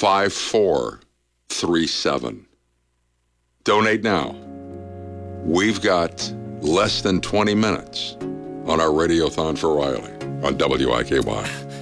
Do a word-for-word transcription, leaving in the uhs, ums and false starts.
five four three seven. Donate now. We've got less than twenty minutes on our Radiothon for Riley on W I K Y.